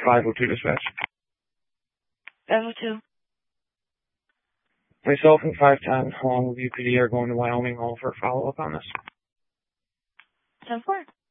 502 dispatch. 502. Myself and 510 along with UPD are going to Wyoming Hall for a follow-up on this. 10-4.